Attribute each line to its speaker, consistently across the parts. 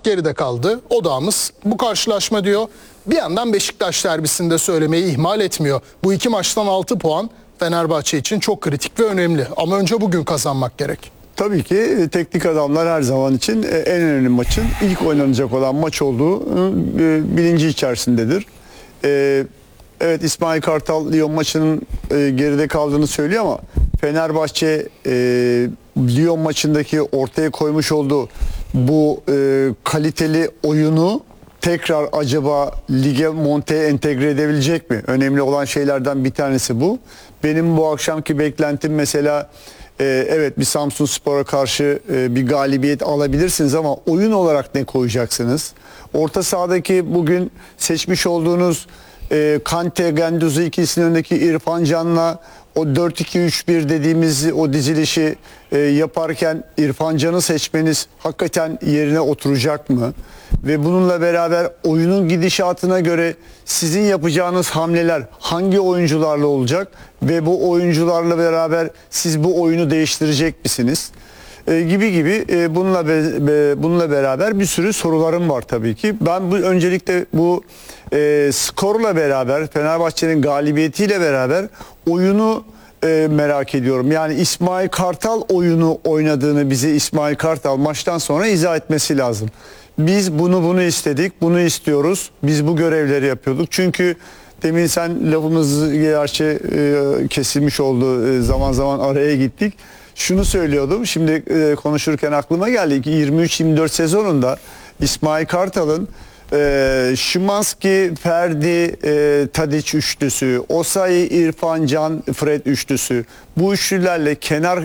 Speaker 1: geride kaldı. Odağımız bu karşılaşma diyor. Bir yandan Beşiktaş derbisinde söylemeyi ihmal etmiyor. Bu iki maçtan 6 puan Fenerbahçe için çok kritik ve önemli. Ama önce bugün kazanmak gerek.
Speaker 2: Tabii ki teknik adamlar her zaman için en önemli maçın ilk oynanacak olan maç olduğu bilinci içerisindedir. Evet, İsmail Kartal Lyon maçının geride kaldığını söylüyor ama Fenerbahçe Lyon maçındaki ortaya koymuş olduğu bu kaliteli oyunu tekrar acaba lige monte entegre edebilecek mi? Önemli olan şeylerden bir tanesi bu. Benim bu akşamki beklentim mesela evet, bir Samsunspor'a karşı bir galibiyet alabilirsiniz ama oyun olarak ne koyacaksınız? Orta sahadaki bugün seçmiş olduğunuz Kante, Guendouzi ikisinin önündeki İrfan Can'la o 4-2-3-1 dediğimiz o dizilişi yaparken İrfan Can'ı seçmeniz hakikaten yerine oturacak mı? Ve bununla beraber oyunun gidişatına göre sizin yapacağınız hamleler hangi oyuncularla olacak? Ve bu oyuncularla beraber siz bu oyunu değiştirecek misiniz? Gibi bununla beraber bir sürü sorularım var tabii ki. Ben öncelikle bu skorla beraber, Fenerbahçe'nin galibiyetiyle beraber oyunu merak ediyorum. Yani İsmail Kartal oyunu oynadığını bize İsmail Kartal maçtan sonra izah etmesi lazım. Biz bunu istedik, bunu istiyoruz. Biz bu görevleri yapıyorduk. Çünkü demin sen lafımız gerçi kesilmiş oldu, zaman zaman araya gittik. Şunu söylüyordum, şimdi konuşurken aklıma geldi ki 23-24 sezonunda İsmail Kartal'ın Szymański, Ferdi, Tadić üçlüsü, Osayi, İrfan Can, Fred üçlüsü, bu üçlülerle kenar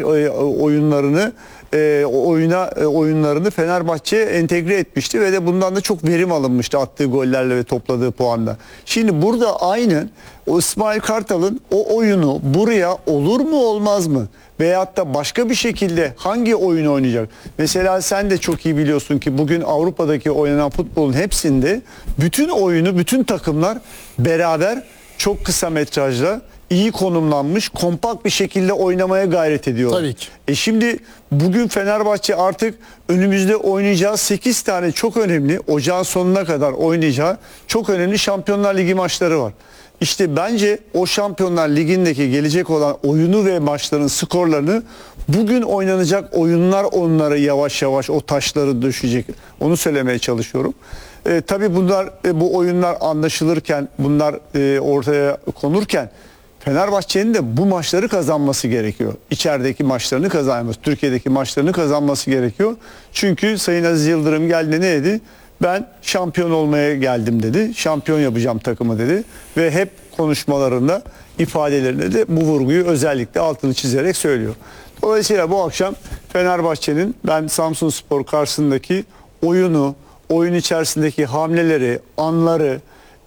Speaker 2: oyunlarını Fenerbahçe entegre etmişti ve de bundan da çok verim alınmıştı attığı gollerle ve topladığı puanla. Şimdi burada aynı o İsmail Kartal'ın o oyunu buraya olur mu olmaz mı? Veyahut da başka bir şekilde hangi oyun oynayacak? Mesela sen de çok iyi biliyorsun ki bugün Avrupa'daki oynanan futbolun hepsinde bütün oyunu, bütün takımlar beraber çok kısa metrajla iyi konumlanmış, kompakt bir şekilde oynamaya gayret ediyorlar.
Speaker 1: Tabii ki.
Speaker 2: Şimdi bugün Fenerbahçe artık önümüzde oynayacağı 8 tane çok önemli, ocağın sonuna kadar oynayacağı çok önemli Şampiyonlar Ligi maçları var. İşte bence o Şampiyonlar Ligi'ndeki gelecek olan oyunu ve maçların skorlarını bugün oynanacak oyunlar onlara yavaş yavaş o taşları düşecek. Onu söylemeye çalışıyorum. Tabii bu oyunlar anlaşılırken, bunlar ortaya konurken Fenerbahçe'nin de bu maçları kazanması gerekiyor. İçerideki maçlarını kazanması, Türkiye'deki maçlarını kazanması gerekiyor. Çünkü Sayın Aziz Yıldırım geldi, ne dedi? Ben şampiyon olmaya geldim dedi. Şampiyon yapacağım takımı dedi. Ve hep konuşmalarında, ifadelerinde de bu vurguyu özellikle altını çizerek söylüyor. Dolayısıyla bu akşam Fenerbahçe'nin ben Samsunspor karşısındaki oyunu, oyun içerisindeki hamleleri, anları,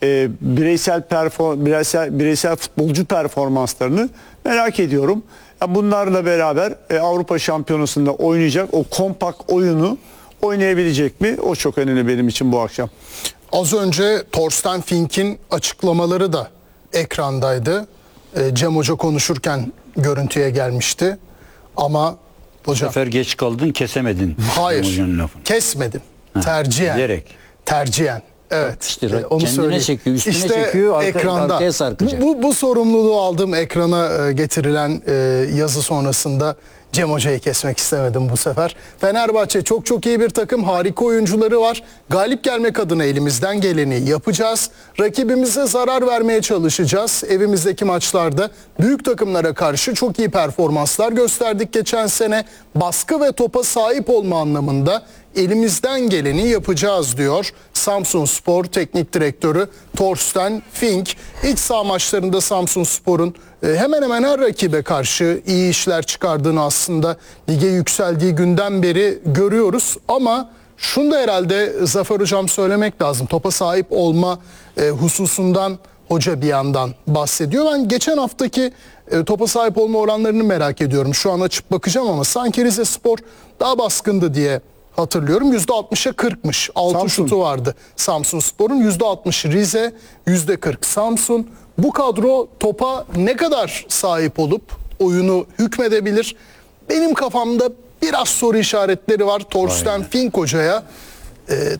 Speaker 2: bireysel futbolcu performanslarını merak ediyorum. Bunlarla beraber Avrupa Şampiyonası'nda oynayacak o kompakt oyunu oynayabilecek mi? O çok önemli benim için bu akşam.
Speaker 1: Az önce Thorsten Fink'in açıklamaları da ekrandaydı. Cem Hoca konuşurken görüntüye gelmişti. Ama hocam...
Speaker 3: Bu sefer geç kaldın, kesemedin.
Speaker 1: Hayır, kesmedim. Tercihen.
Speaker 3: Bilerek.
Speaker 1: Tercihen. Evet.
Speaker 3: İşte
Speaker 1: onu
Speaker 3: kendine çekiyor, üstüne
Speaker 1: işte
Speaker 3: çekiyor,
Speaker 1: ekranda.
Speaker 3: arkaya sarkacak.
Speaker 1: Bu sorumluluğu aldığım ekrana getirilen yazı sonrasında Cem Hoca'yı kesmek istemedim bu sefer. Fenerbahçe çok iyi bir takım. Harika oyuncuları var. Galip gelmek adına elimizden geleni yapacağız. Rakibimize zarar vermeye çalışacağız. Evimizdeki maçlarda büyük takımlara karşı çok iyi performanslar gösterdik geçen sene. Baskı ve topa sahip olma anlamında elimizden geleni yapacağız diyor Samsunspor Teknik Direktörü Thorsten Fink. İç saha maçlarında Samsunspor'un hemen hemen her rakibe karşı iyi işler çıkardığını aslında lige yükseldiği günden beri görüyoruz. Ama şunu da herhalde Zafer Hocam söylemek lazım. Topa sahip olma hususundan hoca bir yandan bahsediyor. Ben geçen haftaki topa sahip olma oranlarını merak ediyorum. Şu an açıp bakacağım ama sanki Rizespor daha baskındı diye hatırlıyorum. %60'a 40'mış. 6 şutu vardı Samsunspor'un. %60 Rize, %40 Samsun. Bu kadro topa ne kadar sahip olup oyunu hükmedebilir? Benim kafamda biraz soru işaretleri var Thorsten Fink hocaya.